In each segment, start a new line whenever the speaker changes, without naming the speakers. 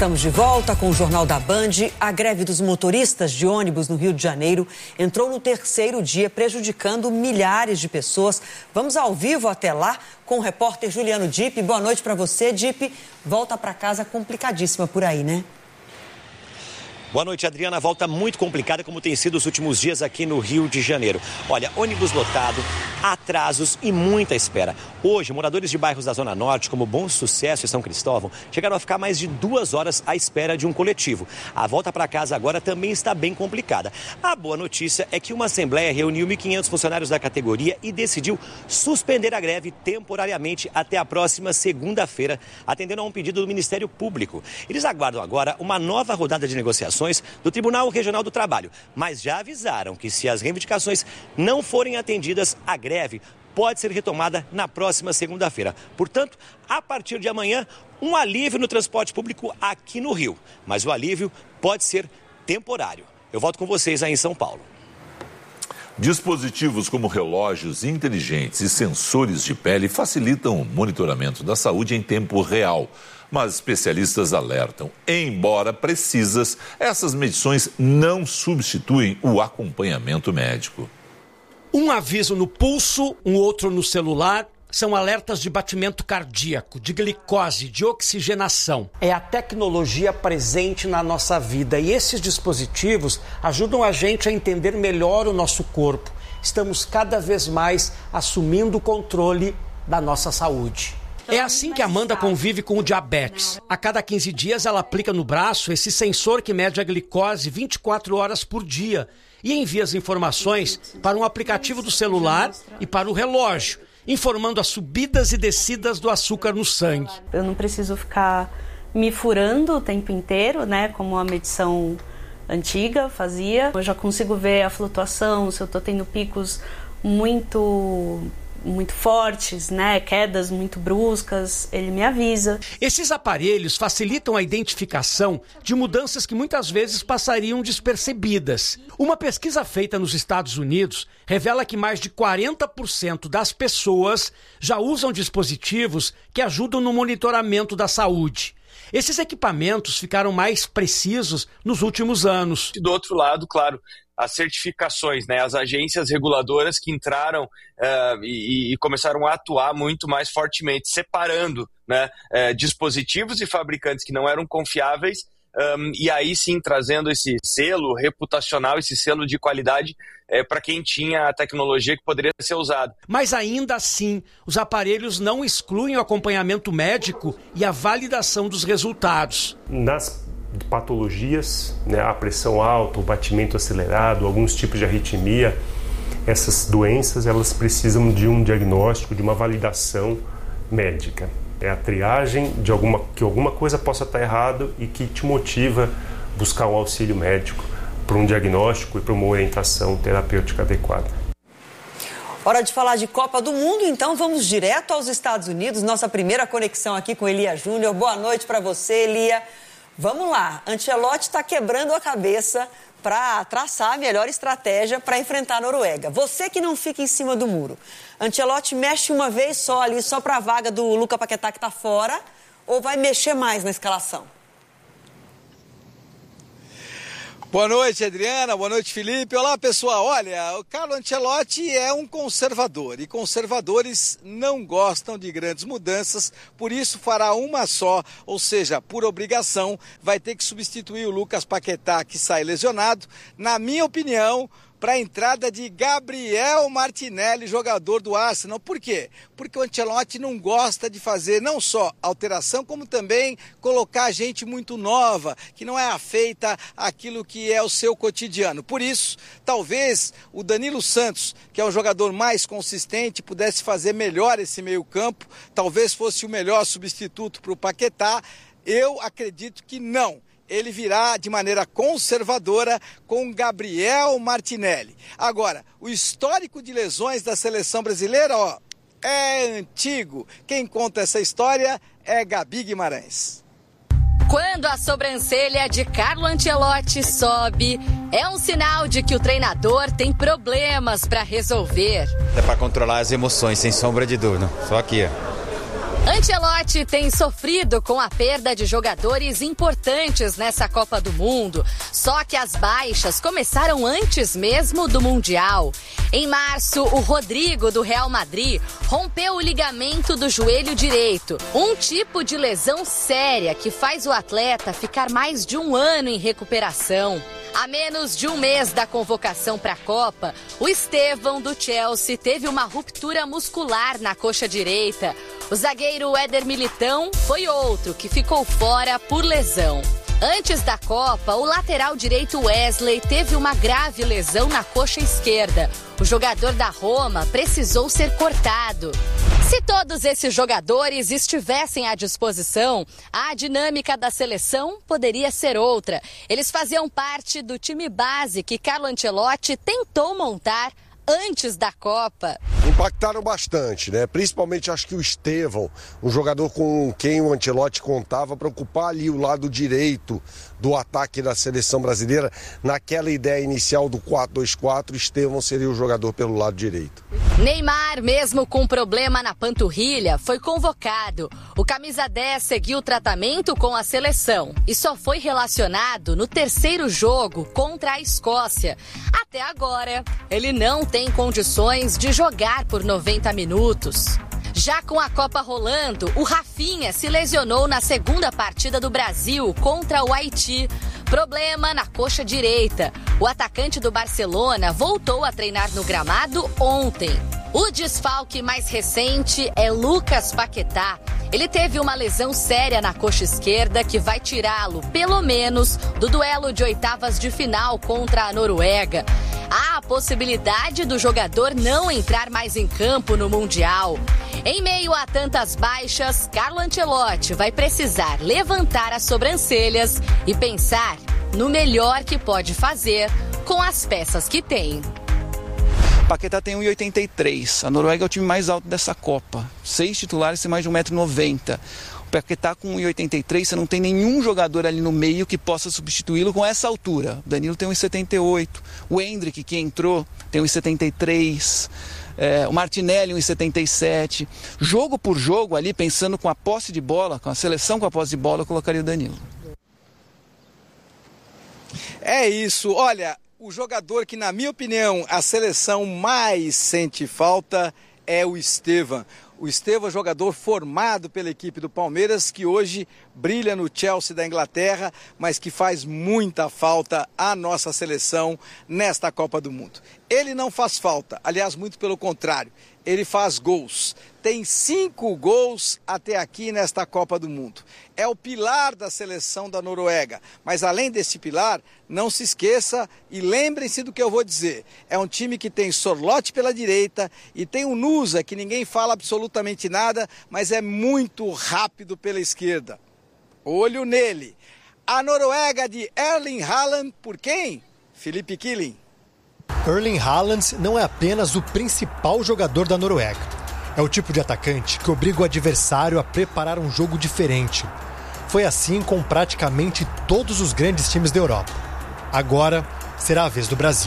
Estamos de volta com o Jornal da Band. A greve dos motoristas de ônibus no Rio de Janeiro entrou no terceiro dia, prejudicando milhares de pessoas. Vamos ao vivo até lá com o repórter Juliano Dipp. Boa noite para você, Dipp. Volta para casa complicadíssima por aí, né?
Boa noite, Adriana. Volta muito complicada, como tem sido os últimos dias aqui no Rio de Janeiro. Olha, ônibus lotado, atrasos e muita espera. Hoje, moradores de bairros da Zona Norte, como Bom Sucesso e São Cristóvão, chegaram a ficar mais de 2 horas à espera de um coletivo. A volta para casa agora também está bem complicada. A boa notícia é que uma assembleia reuniu 1.500 funcionários da categoria e decidiu suspender a greve temporariamente até a próxima segunda-feira, atendendo a um pedido do Ministério Público. Eles aguardam agora uma nova rodada de negociações do Tribunal Regional do Trabalho, mas já avisaram que se as reivindicações não forem atendidas, a greve pode ser retomada na próxima segunda-feira. Portanto, a partir de amanhã, um alívio no transporte público aqui no Rio, mas o alívio pode ser temporário. Eu volto com vocês aí em São Paulo.
Dispositivos como relógios inteligentes e sensores de pele facilitam o monitoramento da saúde em tempo real. Mas especialistas alertam, embora precisas, essas medições não substituem o acompanhamento médico.
Um aviso no pulso, um outro no celular, são alertas de batimento cardíaco, de glicose, de oxigenação. É a tecnologia presente na nossa vida e esses dispositivos ajudam a gente a entender melhor o nosso corpo. Estamos cada vez mais assumindo o controle da nossa saúde. É assim que Amanda convive com o diabetes. A cada 15 dias ela aplica no braço esse sensor que mede a glicose 24 horas por dia e envia as informações para um aplicativo do celular e para o relógio, informando as subidas e descidas do açúcar no sangue.
Eu não preciso ficar me furando o tempo inteiro, né, como a medição antiga fazia. Eu já consigo ver a flutuação, se eu estou tendo picos muito fortes, né, quedas muito bruscas, ele me avisa.
Esses aparelhos facilitam a identificação de mudanças que muitas vezes passariam despercebidas. Uma pesquisa feita nos Estados Unidos revela que mais de 40% das pessoas já usam dispositivos que ajudam no monitoramento da saúde. Esses equipamentos ficaram mais precisos nos últimos anos.
Do outro lado, claro, as certificações, né? As agências reguladoras que entraram e começaram a atuar muito mais fortemente, separando, né, dispositivos e fabricantes que não eram confiáveis, e aí sim trazendo esse selo reputacional, esse selo de qualidade para quem tinha a tecnologia que poderia ser usada.
Mas ainda assim, os aparelhos não excluem o acompanhamento médico e a validação dos resultados.
Nas patologias, né, a pressão alta, o batimento acelerado, alguns tipos de arritmia, essas doenças elas precisam de um diagnóstico, de uma validação médica. É a triagem de que alguma coisa possa estar errado e que te motiva a buscar um auxílio médico para um diagnóstico e para uma orientação terapêutica adequada.
Hora de falar de Copa do Mundo, então vamos direto aos Estados Unidos. Nossa primeira conexão aqui com Elia Júnior. Boa noite para você, Elia. Vamos lá, Ancelotti está quebrando a cabeça para traçar a melhor estratégia para enfrentar a Noruega. Você que não fica em cima do muro, Ancelotti mexe uma vez só ali, só para a vaga do Lucas Paquetá que está fora, ou vai mexer mais na escalação?
Boa noite, Adriana. Boa noite, Felipe. Olá, pessoal. Olha, o Carlo Ancelotti é um conservador e conservadores não gostam de grandes mudanças, por isso fará uma só, ou seja, por obrigação, vai ter que substituir o Lucas Paquetá, que sai lesionado, na minha opinião, para a entrada de Gabriel Martinelli, jogador do Arsenal. Por quê? Porque o Ancelotti não gosta de fazer não só alteração, como também colocar gente muito nova, que não é afeita àquilo que é o seu cotidiano. Por isso, talvez o Danilo Santos, que é um jogador mais consistente, pudesse fazer melhor esse meio-campo, talvez fosse o melhor substituto para o Paquetá. Eu acredito que não. Ele virá de maneira conservadora com Gabriel Martinelli. Agora, o histórico de lesões da seleção brasileira, é antigo. Quem conta essa história é Gabi Guimarães.
Quando a sobrancelha de Carlo Ancelotti sobe, é um sinal de que o treinador tem problemas para resolver.
É para controlar as emoções, sem sombra de dúvida. Só aqui, ó.
Ancelotti tem sofrido com a perda de jogadores importantes nessa Copa do Mundo. Só que as baixas começaram antes mesmo do Mundial. Em março, o Rodrigo, do Real Madrid, rompeu o ligamento do joelho direito. Um tipo de lesão séria que faz o atleta ficar mais de um ano em recuperação. A menos de um mês da convocação para a Copa, o Estevão, do Chelsea, teve uma ruptura muscular na coxa direita. O zagueiro Éder Militão foi outro que ficou fora por lesão. Antes da Copa, o lateral direito Wesley teve uma grave lesão na coxa esquerda. O jogador da Roma precisou ser cortado. Se todos esses jogadores estivessem à disposição, a dinâmica da seleção poderia ser outra. Eles faziam parte do time base que Carlo Ancelotti tentou montar antes da Copa.
Impactaram bastante, né? Principalmente acho que o Estevão, um jogador com quem o Ancelotti contava para ocupar ali o lado direito do ataque da seleção brasileira. Naquela ideia inicial do 4-2-4, Estevão seria o jogador pelo lado direito.
Neymar, mesmo com problema na panturrilha, foi convocado. O camisa 10 seguiu o tratamento com a seleção e só foi relacionado no terceiro jogo contra a Escócia. Até agora, ele não tem condições de jogar por 90 minutos. Já com a Copa rolando, o Rafinha se lesionou na segunda partida do Brasil contra o Haiti. Problema na coxa direita. O atacante do Barcelona voltou a treinar no gramado ontem. O desfalque mais recente é Lucas Paquetá. Ele teve uma lesão séria na coxa esquerda que vai tirá-lo, pelo menos, do duelo de oitavas de final contra a Noruega. Há a possibilidade do jogador não entrar mais em campo no Mundial. Em meio a tantas baixas, Carlo Ancelotti vai precisar levantar as sobrancelhas e pensar no melhor que pode fazer com as peças que tem.
Paquetá tem 1,83. A Noruega é o time mais alto dessa Copa. 6 titulares tem mais de 1,90 m. O Paquetá com 1,83, você não tem nenhum jogador ali no meio que possa substituí-lo com essa altura. O Danilo tem 1,78. O Endrick, que entrou, tem 1,73. O Martinelli 1,77. Jogo por jogo ali, pensando com a posse de bola, com a seleção com a posse de bola, eu colocaria o Danilo.
É isso, olha, o jogador que, na minha opinião, a seleção mais sente falta é o Estevão. O Estevão é jogador formado pela equipe do Palmeiras, que hoje brilha no Chelsea da Inglaterra, mas que faz muita falta à nossa seleção nesta Copa do Mundo. Ele não faz falta, aliás, muito pelo contrário, ele faz gols. Tem 5 gols até aqui nesta Copa do Mundo. É o pilar da seleção da Noruega. Mas além desse pilar, não se esqueça e lembrem-se do que eu vou dizer. É um time que tem Sorloth pela direita e tem o Nusa, que ninguém fala absolutamente nada, mas é muito rápido pela esquerda. Olho nele. A Noruega de Erling Haaland, por quem? Felipe Killing.
Erling Haaland não é apenas o principal jogador da Noruega. É o tipo de atacante que obriga o adversário a preparar um jogo diferente. Foi assim com praticamente todos os grandes times da Europa. Agora será a vez do Brasil.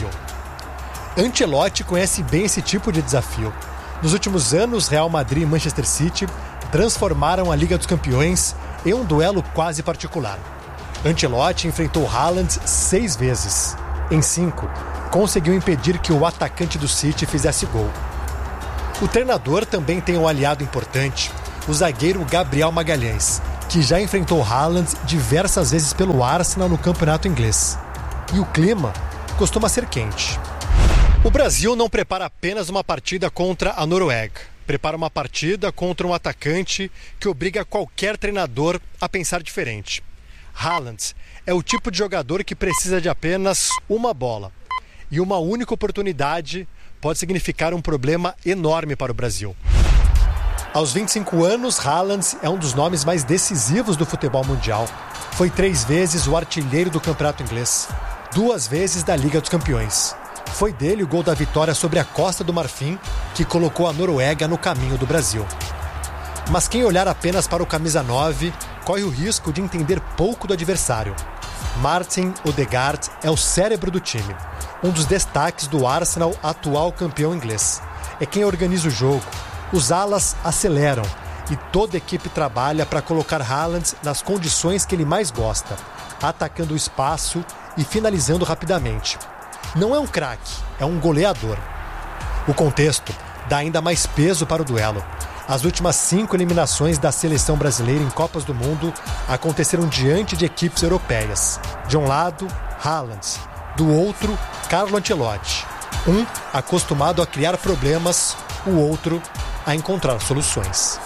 Ancelotti conhece bem esse tipo de desafio. Nos últimos anos, Real Madrid e Manchester City transformaram a Liga dos Campeões em um duelo quase particular. Ancelotti enfrentou Haaland 6 vezes. Em 5, conseguiu impedir que o atacante do City fizesse gol. O treinador também tem um aliado importante, o zagueiro Gabriel Magalhães, que já enfrentou Haaland diversas vezes pelo Arsenal no campeonato inglês. E o clima costuma ser quente. O Brasil não prepara apenas uma partida contra a Noruega. Prepara uma partida contra um atacante que obriga qualquer treinador a pensar diferente. Haaland é o tipo de jogador que precisa de apenas uma bola. E uma única oportunidade pode significar um problema enorme para o Brasil. Aos 25 anos, Haaland é um dos nomes mais decisivos do futebol mundial. Foi 3 vezes o artilheiro do campeonato inglês, 2 vezes da Liga dos Campeões. Foi dele o gol da vitória sobre a Costa do Marfim, que colocou a Noruega no caminho do Brasil. Mas quem olhar apenas para o camisa 9 corre o risco de entender pouco do adversário. Martin Odegaard é o cérebro do time, um dos destaques do Arsenal, atual campeão inglês. É quem organiza o jogo. Os alas aceleram e toda a equipe trabalha para colocar Haaland nas condições que ele mais gosta, atacando o espaço e finalizando rapidamente. Não é um craque, é um goleador. O contexto dá ainda mais peso para o duelo. As últimas 5 eliminações da seleção brasileira em Copas do Mundo aconteceram diante de equipes europeias. De um lado, Haaland, do outro, Carlo Ancelotti. Um acostumado a criar problemas, o outro a encontrar soluções.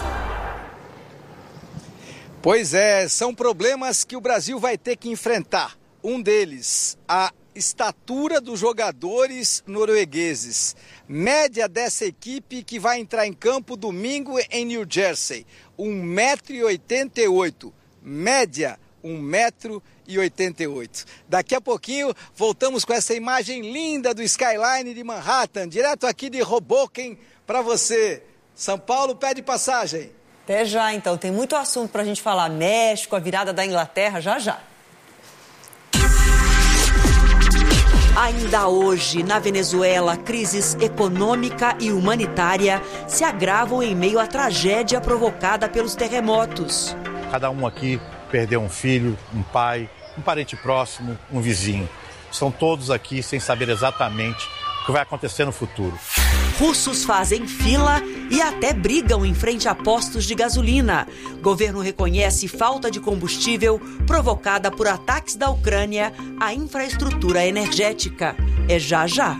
Pois é, são problemas que o Brasil vai ter que enfrentar. Um deles, a estatura dos jogadores noruegueses. Média dessa equipe que vai entrar em campo domingo em New Jersey, 1,88 m. Média, 1,88 m. Daqui a pouquinho voltamos com essa imagem linda do skyline de Manhattan, direto aqui de Hoboken para você. São Paulo pede passagem.
Até já, então. Tem muito assunto para a gente falar. México, a virada da Inglaterra, já já. Ainda hoje, na Venezuela, crises econômica e humanitária se agravam em meio à tragédia provocada pelos terremotos.
Cada um aqui perdeu um filho, um pai, um parente próximo, um vizinho. Estão todos aqui sem saber exatamente o que vai acontecer no futuro.
Russos fazem fila e até brigam em frente a postos de gasolina. Governo reconhece falta de combustível provocada por ataques da Ucrânia à infraestrutura energética. É já já.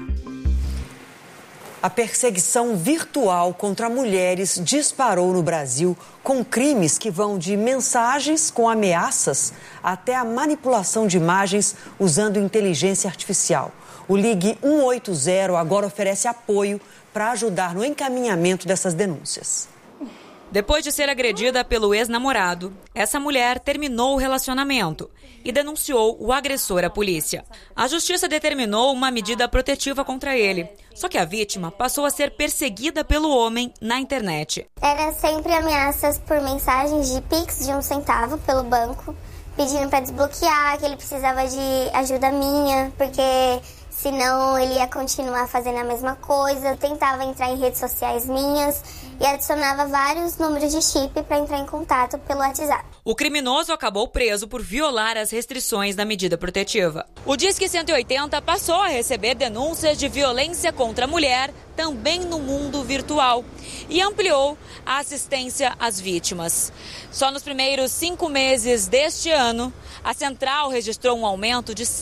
A perseguição virtual contra mulheres disparou no Brasil, com crimes que vão de mensagens com ameaças até a manipulação de imagens usando inteligência artificial. O Ligue 180 agora oferece apoio para ajudar no encaminhamento dessas denúncias.
Depois de ser agredida pelo ex-namorado, essa mulher terminou o relacionamento e denunciou o agressor à polícia. A justiça determinou uma medida protetiva contra ele. Só que a vítima passou a ser perseguida pelo homem na internet.
Era sempre ameaças por mensagens de Pix de 1 centavo pelo banco, pedindo para desbloquear, que ele precisava de ajuda minha, porque senão ele ia continuar fazendo a mesma coisa. Tentava entrar em redes sociais minhas e adicionava vários números de chip para entrar em contato pelo WhatsApp.
O criminoso acabou preso por violar as restrições da medida protetiva. O Disque 180 passou a receber denúncias de violência contra a mulher também no mundo virtual e ampliou a assistência às vítimas. Só nos primeiros 5 meses deste ano, a central registrou um aumento de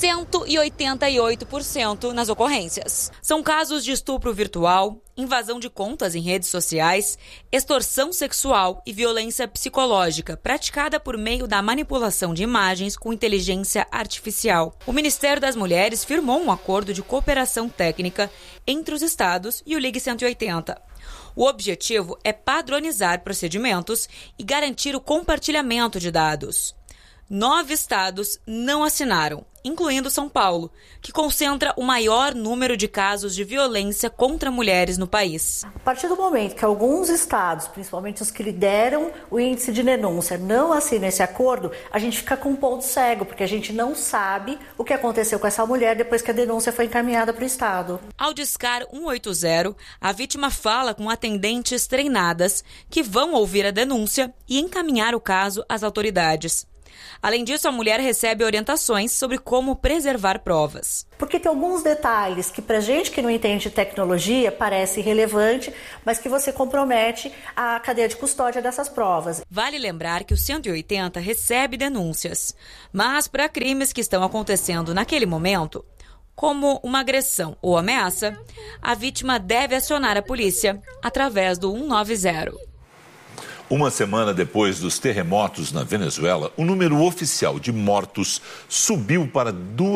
188% nas ocorrências. São casos de estupro virtual, invasão de contas em redes sociais, extorsão sexual e violência psicológica praticada por meio da manipulação de imagens com inteligência artificial. O Ministério das Mulheres firmou um acordo de cooperação técnica entre os estados e o Ligue 180. O objetivo é padronizar procedimentos e garantir o compartilhamento de dados. 9 estados não assinaram, incluindo São Paulo, que concentra o maior número de casos de violência contra mulheres no país.
A partir do momento que alguns estados, principalmente os que lideram o índice de denúncia, não assinam esse acordo, a gente fica com um ponto cego, porque a gente não sabe o que aconteceu com essa mulher depois que a denúncia foi encaminhada para o estado.
Ao discar 180, a vítima fala com atendentes treinadas que vão ouvir a denúncia e encaminhar o caso às autoridades. Além disso, a mulher recebe orientações sobre como preservar provas.
Porque tem alguns detalhes que, pra gente que não entende de tecnologia, parece irrelevante, mas que você compromete a cadeia de custódia dessas provas.
Vale lembrar que o 180 recebe denúncias, mas para crimes que estão acontecendo naquele momento, como uma agressão ou ameaça, a vítima deve acionar a polícia através do 190.
Uma semana depois dos terremotos na Venezuela, o número oficial de mortos subiu para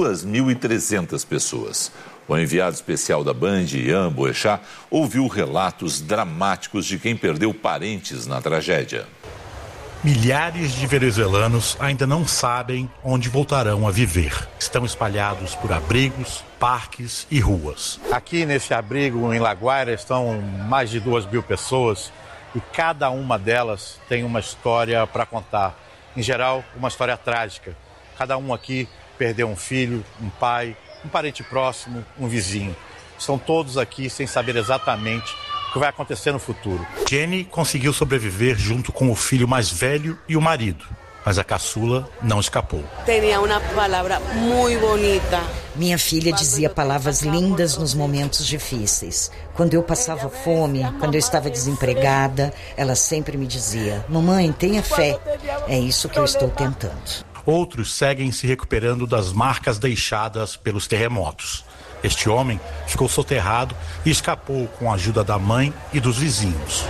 2.300 pessoas. O enviado especial da Band, Ian Boechat, ouviu relatos dramáticos de quem perdeu parentes na tragédia.
Milhares de venezuelanos ainda não sabem onde voltarão a viver. Estão espalhados por abrigos, parques e ruas.
Aqui nesse abrigo em La Guaira estão mais de 2.000 pessoas. E cada uma delas tem uma história para contar. Em geral, uma história trágica. Cada um aqui perdeu um filho, um pai, um parente próximo, um vizinho. Estão todos aqui sem saber exatamente o que vai acontecer no futuro.
Jenny conseguiu sobreviver junto com o filho mais velho e o marido, mas a caçula não escapou.
Tinha uma palavra muito bonita.
Minha filha dizia palavras lindas nos momentos difíceis. Quando eu passava fome, quando eu estava desempregada, ela sempre me dizia: mamãe, tenha fé. É isso que eu estou tentando.
Outros seguem se recuperando das marcas deixadas pelos terremotos. Este homem ficou soterrado e escapou com a ajuda da mãe e dos vizinhos.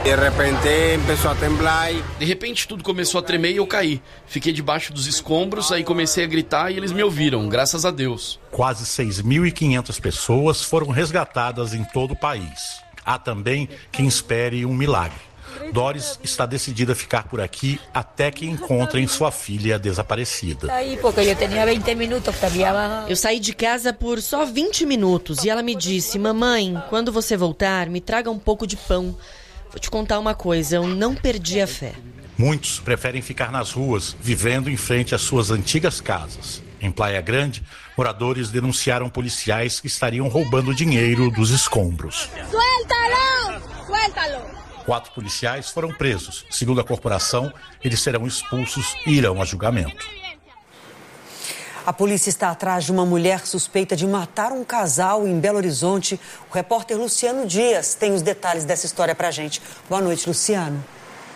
De repente tudo começou a tremer e eu caí. Fiquei debaixo dos escombros, aí comecei a gritar e eles me ouviram, graças a Deus.
Quase 6.500 pessoas foram resgatadas em todo o país. Há também quem espere um milagre. Doris está decidida a ficar por aqui até que encontrem sua filha desaparecida.
Eu saí de casa por só 20 minutos e ela me disse: mamãe, quando você voltar, me traga um pouco de pão. Vou te contar uma coisa, eu não perdi a fé.
Muitos preferem ficar nas ruas, vivendo em frente às suas antigas casas. Em Praia Grande, moradores denunciaram policiais que estariam roubando dinheiro dos escombros.
Suéltalo! Suéltalo!
4 policiais foram presos. Segundo a corporação, eles serão expulsos e irão a julgamento.
A polícia está atrás de uma mulher suspeita de matar um casal em Belo Horizonte. O repórter Luciano Dias tem os detalhes dessa história pra gente. Boa noite, Luciano.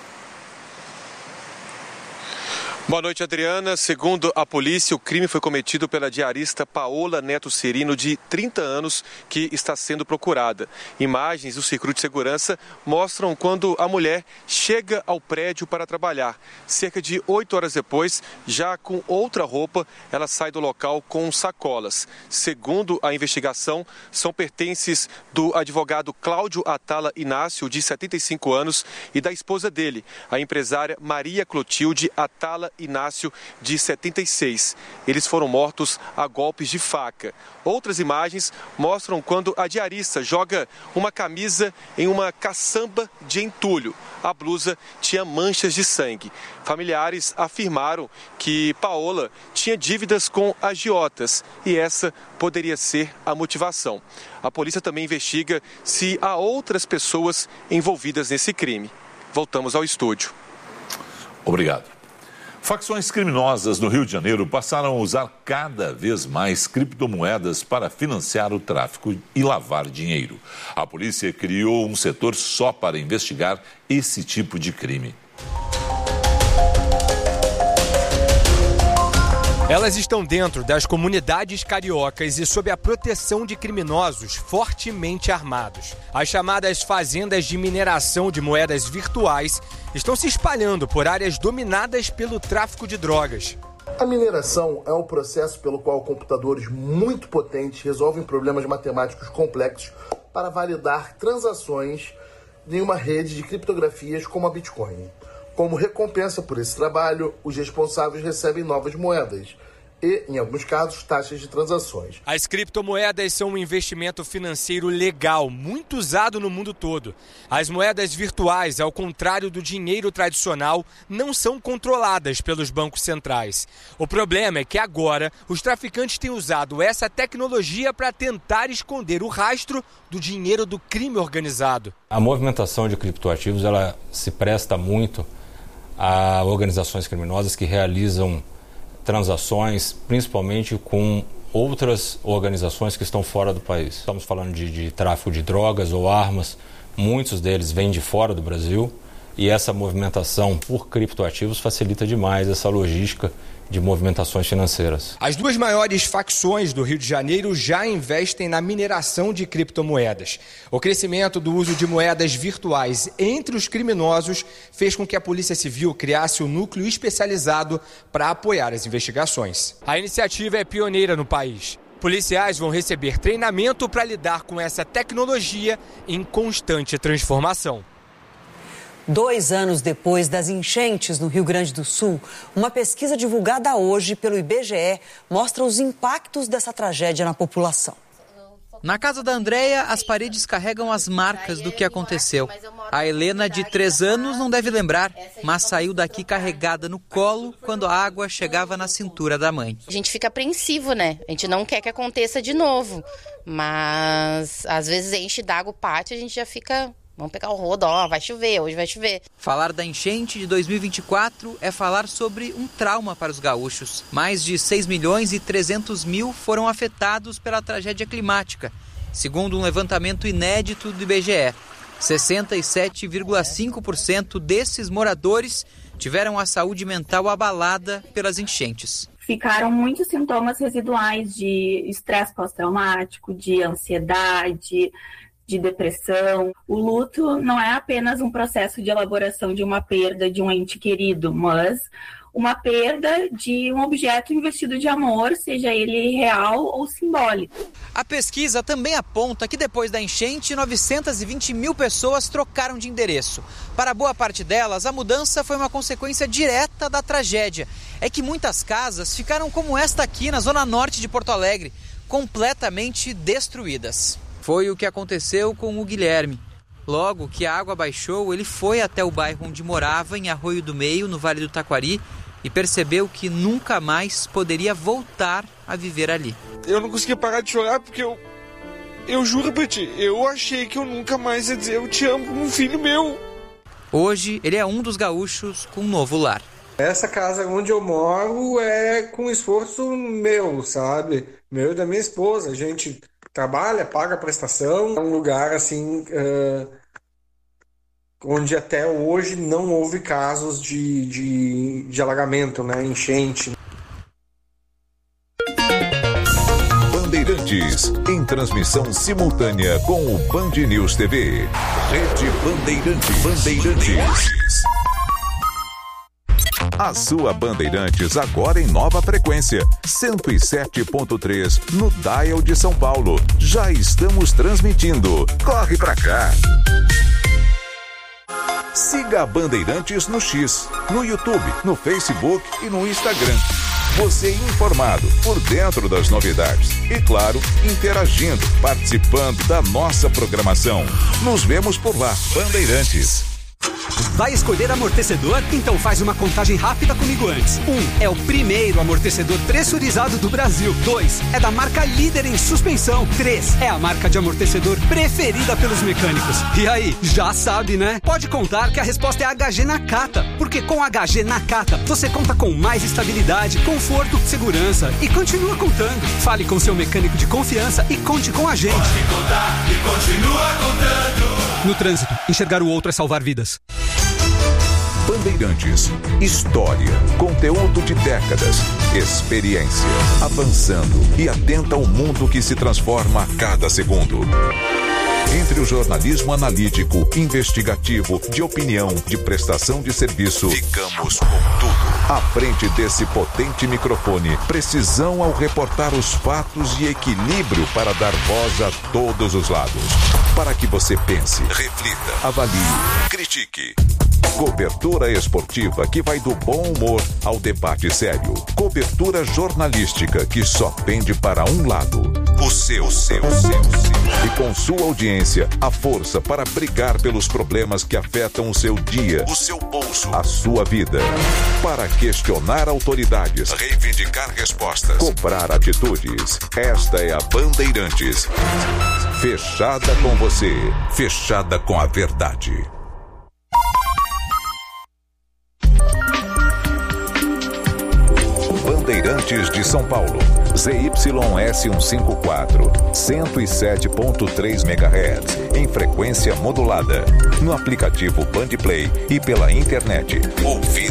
Boa noite, Adriana. Segundo a polícia, o crime foi cometido pela diarista Paola Neto Cirino, de 30 anos, que está sendo procurada. Imagens do circuito de segurança mostram quando a mulher chega ao prédio para trabalhar. Cerca de 8 horas depois, já com outra roupa, ela sai do local com sacolas. Segundo a investigação, são pertences do advogado Cláudio Atala Inácio, de 75 anos, e da esposa dele, a empresária Maria Clotilde Atala Inácio, de 76. Eles foram mortos a golpes de faca. Outras imagens mostram quando a diarista joga uma camisa em uma caçamba de entulho. A blusa tinha manchas de sangue. Familiares afirmaram que Paola tinha dívidas com agiotas e essa poderia ser a motivação. A polícia também investiga se há outras pessoas envolvidas nesse crime. Voltamos ao estúdio.
Obrigado. Facções criminosas no Rio de Janeiro passaram a usar cada vez mais criptomoedas para financiar o tráfico e lavar dinheiro. A polícia criou um setor só para investigar esse tipo de crime.
Elas estão dentro das comunidades cariocas e sob a proteção de criminosos fortemente armados. As chamadas fazendas de mineração de moedas virtuais estão se espalhando por áreas dominadas pelo tráfico de drogas.
A mineração é um processo pelo qual computadores muito potentes resolvem problemas matemáticos complexos para validar transações em uma rede de criptografias como a Bitcoin. Como recompensa por esse trabalho, os responsáveis recebem novas moedas e, em alguns casos, taxas de transações.
As criptomoedas são um investimento financeiro legal, muito usado no mundo todo. As moedas virtuais, ao contrário do dinheiro tradicional, não são controladas pelos bancos centrais. O problema é que agora os traficantes têm usado essa tecnologia para tentar esconder o rastro do dinheiro do crime organizado.
A movimentação de criptoativos, ela se presta muito a organizações criminosas que realizam transações, principalmente com outras organizações que estão fora do país. Estamos falando de tráfico de drogas ou armas, muitos deles vêm de fora do Brasil e essa movimentação por criptoativos facilita demais essa logística de movimentações financeiras.
As duas maiores facções do Rio de Janeiro já investem na mineração de criptomoedas. O crescimento do uso de moedas virtuais entre os criminosos fez com que a Polícia Civil criasse um núcleo especializado para apoiar as investigações. A iniciativa é pioneira no país. Policiais vão receber treinamento para lidar com essa tecnologia em constante transformação.
2 anos depois das enchentes no Rio Grande do Sul, uma pesquisa divulgada hoje pelo IBGE mostra os impactos dessa tragédia na população.
Na casa da Andréia, as paredes carregam as marcas do que aconteceu. A Helena, de 3 anos, não deve lembrar, mas saiu daqui carregada no colo quando a água chegava na cintura da mãe.
A gente fica apreensivo, né? A gente não quer que aconteça de novo, mas às vezes enche d'água o pátio e a gente já fica Vamos pegar o rodo, vai chover, hoje vai chover.
Falar da enchente de 2024 é falar sobre um trauma para os gaúchos. Mais de 6.300.000 foram afetados pela tragédia climática, segundo um levantamento inédito do IBGE. 67,5% desses moradores tiveram a saúde mental abalada pelas enchentes.
Ficaram muitos sintomas residuais de estresse pós-traumático, de ansiedade, de depressão. O luto não é apenas um processo de elaboração de uma perda de um ente querido, mas uma perda de um objeto investido de amor, seja ele real ou simbólico.
A pesquisa também aponta que depois da enchente, 920.000 pessoas trocaram de endereço. Para boa parte delas, a mudança foi uma consequência direta da tragédia. É que muitas casas ficaram como esta aqui, na zona norte de Porto Alegre, completamente destruídas. Foi o que aconteceu com o Guilherme. Logo que a água baixou, ele foi até o bairro onde morava, em Arroio do Meio, no Vale do Taquari, e percebeu que nunca mais poderia voltar a viver ali.
Eu não conseguia parar de chorar porque eu juro pra ti, eu achei que eu nunca mais ia dizer eu te amo como um filho meu.
Hoje, ele é um dos gaúchos com um novo lar.
Essa casa onde eu moro é com esforço meu, sabe? Meu e da minha esposa. A gente trabalha, paga a prestação. É um lugar assim onde até hoje não houve casos de alagamento, né? Enchente.
Bandeirantes, em transmissão simultânea com o Band News TV. Rede Bandeirantes. A sua Bandeirantes agora em nova frequência, 107.3 no dial de São Paulo. Já estamos transmitindo. Corre pra cá. Siga a Bandeirantes no X, no YouTube, no Facebook e no Instagram. Você informado, por dentro das novidades e, claro, interagindo, participando da nossa programação. Nos vemos por lá, Bandeirantes.
Vai escolher amortecedor? Então faz uma contagem rápida comigo antes. 1. É o primeiro amortecedor pressurizado do Brasil. 2. É da marca líder em suspensão. 3. É a marca de amortecedor preferida pelos mecânicos. E aí, já sabe, né? Pode contar que a resposta é HG Nakata. Porque com HG Nakata, você conta com mais estabilidade, conforto, segurança e continua contando. Fale com seu mecânico de confiança e conte com a gente.
Pode contar e continua contando.
No trânsito, enxergar o outro é salvar vidas.
Bandeirantes, história, conteúdo de décadas, experiência, avançando e atenta ao mundo que se transforma a cada segundo. Entre o jornalismo analítico, investigativo, de opinião, de prestação de serviço, ficamos com tudo. À frente desse potente microfone, precisão ao reportar os fatos e equilíbrio para dar voz a todos os lados. Para que você pense, reflita, avalie, critique. Cobertura esportiva que vai do bom humor ao debate sério. Cobertura jornalística que só pende para um lado. O seu. E com sua audiência, a força para brigar pelos problemas que afetam o seu dia, o seu bolso, a sua vida. Para questionar autoridades, reivindicar respostas, cobrar atitudes. Esta é a Bandeirantes. Fechada com você, fechada com a verdade. Bandeirantes de São Paulo, ZYS154, 107.3 MHz, em frequência modulada, no aplicativo Bandplay e pela internet. Ouvido